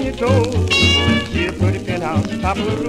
your toes. See a pretty penthouse, top of the roof.